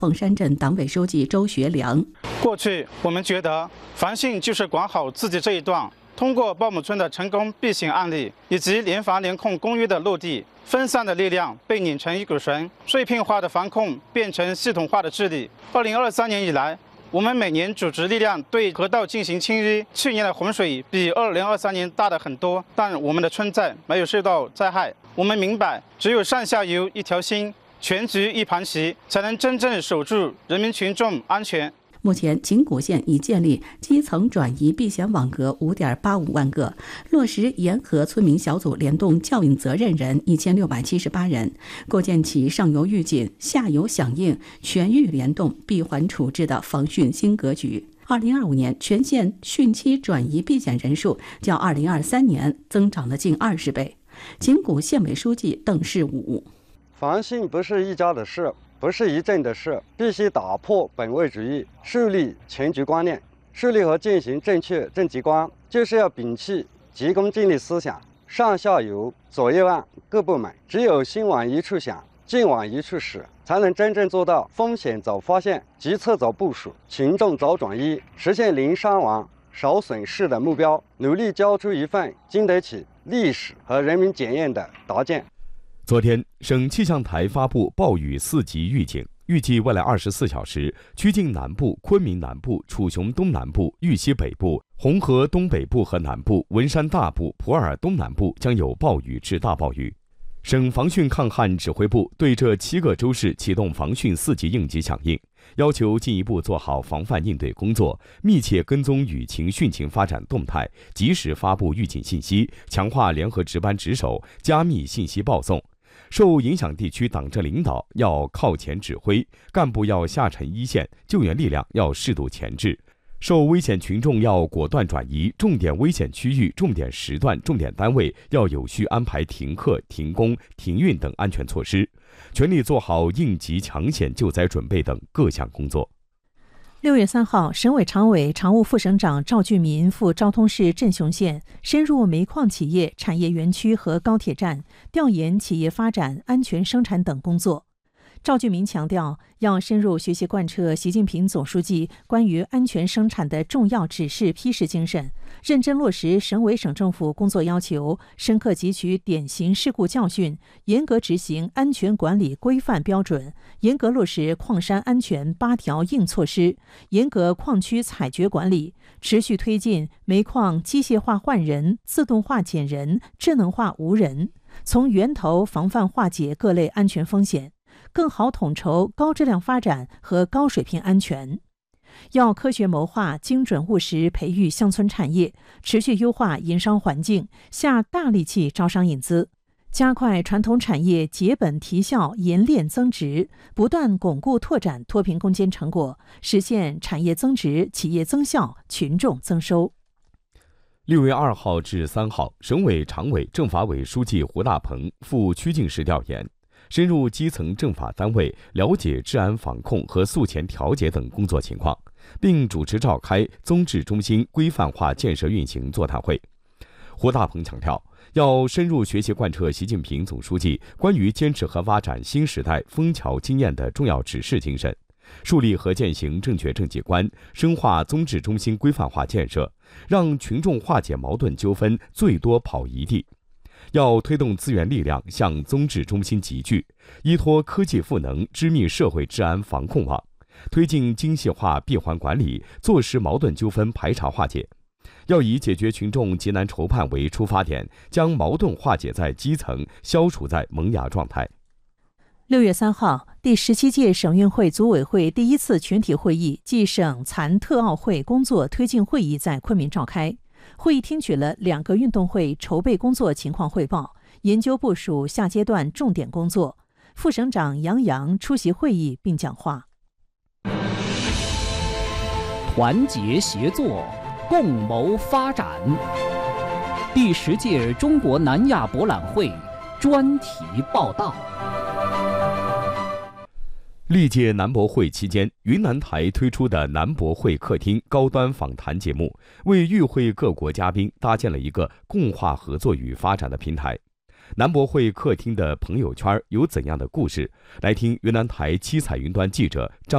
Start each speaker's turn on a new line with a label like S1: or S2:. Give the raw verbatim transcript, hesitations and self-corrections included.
S1: 凤山镇党委书记周学良：
S2: 过去我们觉得防汛就是管好自己这一段，通过鲍姆村的成功避险案例以及联防联控公约的落地，分散的力量被拧成一股绳，碎片化的防控变成系统化的治理。二零二三年以来，我们每年组织力量对河道进行清淤，去年的洪水比二零二三年大的很多，但我们的村寨没有受到灾害。我们明白，只有上下游一条心，全局一盘棋，才能真正守住人民群众安全。
S1: 目前，景谷县已建立基层转移避险网格 五点八五万个，落实沿河村民小组联动教育责任人一千六百七十八人，构建起上游预警、下游响应、全域联动、闭环处置的防汛新格局。二零二五年全县汛期转移避险人数较二零二三年增长了近二十倍。景谷县委书记邓世武：
S3: 防汛不是一家的事，不是一镇的事，必须打破本位主义，树立全局观念。树立和践行正确政绩观，就是要摒弃急功近利思想，上下游、左右岸各部门只有心往一处想，劲往一处使，才能真正做到风险早发现、决策早部署、群众早转移，实现零伤亡、少损失的目标。努力交出一份经得起历史和人民检验的答卷。
S4: 昨天，省气象台发布暴雨四级预警，预计未来二十四小时，曲靖南部、昆明南部、楚雄东南部、玉溪北部、红河东北部和南部、文山大部、普洱东南部将有暴雨至大暴雨。省防汛抗旱指挥部对这七个州市启动防汛四级应急响应，要求进一步做好防范应对工作，密切跟踪雨情汛情发展动态，及时发布预警信息，强化联合值班值守，加密信息报送。受影响地区党政领导要靠前指挥，干部要下沉一线，救援力量要适度前置。受危险群众要果断转移，重点危险区域、重点时段、重点单位要有序安排停课、停工、停运等安全措施，全力做好应急抢险救灾准备等各项工作。
S5: 六月三号，省委常委、常务副省长赵俊民赴昭通市镇雄县，深入煤矿企业、产业园区和高铁站，调研企业发展、安全生产等工作。赵俊民强调，要深入学习贯彻习近平总书记关于安全生产的重要指示批示精神，认真落实省委省政府工作要求，深刻汲取典型事故教训，严格执行安全管理规范标准，严格落实矿山安全八条硬措施，严格矿区采掘管理，持续推进煤矿机械化换人、自动化减人、智能化无人，从源头防范化解各类安全风险，更好统筹高质量发展和高水平安全。要科学谋划、精准务实培育乡村产业，持续优化营商环境，下大力气招商引资，加快传统产业结本提效、研炼增值，不断巩固拓展脱贫攻坚成果，实现产业增值、企业增效、群众增收。
S4: 六月二号至三号，省委常委、政法委书记胡大鹏赴曲靖市调研，深入基层政法单位，了解治安防控和诉前调解等工作情况，并主持召开综治中心规范化建设运行座谈会。胡大鹏强调，要深入学习贯彻习近平总书记关于坚持和发展新时代枫桥经验的重要指示精神，树立和践行正确政绩观，深化综治中心规范化建设，让群众化解矛盾纠纷最多跑一地。要推动资源力量向综治中心集聚，依托科技赋能织密社会治安防控网，推进精细化闭环管理，坐实矛盾纠纷排查化解。要以解决群众急难愁盼为出发点，将矛盾化解在基层，消除在萌芽状态。
S5: 六月三号，第十七届省运会组委会第一次全体会议暨省残特奥会工作推进会议在昆明召开。会议听取了两个运动会筹备工作情况汇报，研究部署下阶段重点工作。副省长杨洋出席会议并讲话。
S6: 团结协作，共谋发展。第十届中国南亚博览会专题报道。
S4: 历届南博会期间，云南台推出的南博会客厅高端访谈节目，为与会各国嘉宾搭建了一个共话合作与发展的平台。南博会客厅的朋友圈有怎样的故事？来听云南台七彩云端记者张